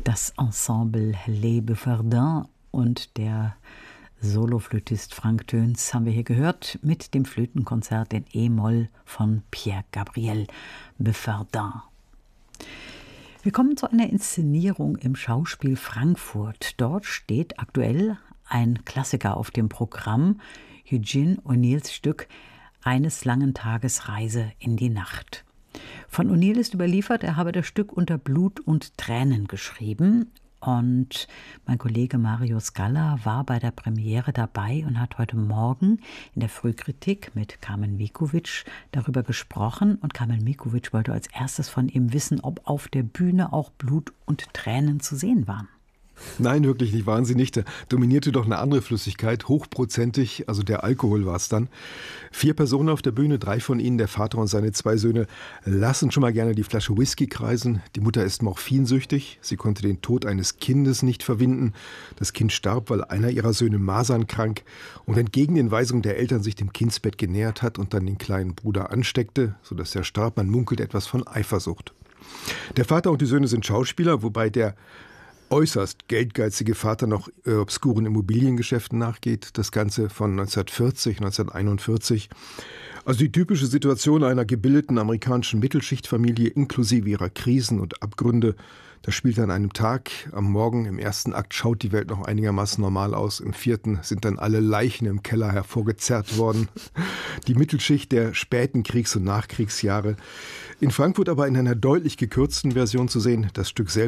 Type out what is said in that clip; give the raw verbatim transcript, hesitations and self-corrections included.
das Ensemble Les Befferdins und der Soloflötist Frank Töns haben wir hier gehört mit dem Flötenkonzert in E-Moll von Pierre Gabriel Befferdin. Wir kommen zu einer Inszenierung im Schauspiel Frankfurt. Dort steht aktuell ein Klassiker auf dem Programm, Eugene O'Neills Stück Eines langen Tages Reise in die Nacht. Von O'Neill ist überliefert, er habe das Stück unter Blut und Tränen geschrieben. Und mein Kollege Mario Scala war bei der Premiere dabei und hat heute Morgen in der Frühkritik mit Carmen Mikuvic darüber gesprochen. Und Carmen Mikuvic wollte als erstes von ihm wissen, ob auf der Bühne auch Blut und Tränen zu sehen waren. Nein, wirklich nicht, waren sie nicht. Da dominierte doch eine andere Flüssigkeit, hochprozentig, also der Alkohol war es dann. Vier Personen auf der Bühne, drei von ihnen, der Vater und seine zwei Söhne, lassen schon mal gerne die Flasche Whisky kreisen. Die Mutter ist morphinsüchtig, sie konnte den Tod eines Kindes nicht verwinden. Das Kind starb, weil einer ihrer Söhne masernkrank und entgegen den Weisungen der Eltern sich dem Kindsbett genähert hat und dann den kleinen Bruder ansteckte, sodass er starb. Man munkelt etwas von Eifersucht. Der Vater und die Söhne sind Schauspieler, wobei der äußerst geldgeizige Vater noch äh, obskuren Immobiliengeschäften nachgeht. Das Ganze von neunzehnhundertvierzig, neunzehnhunderteinundvierzig. Also die typische Situation einer gebildeten amerikanischen Mittelschichtfamilie inklusive ihrer Krisen und Abgründe. Das spielt an einem Tag. Am Morgen im ersten Akt schaut die Welt noch einigermaßen normal aus. Im vierten sind dann alle Leichen im Keller hervorgezerrt worden. Die Mittelschicht der späten Kriegs- und Nachkriegsjahre. In Frankfurt aber in einer deutlich gekürzten Version zu sehen. Das Stück selbst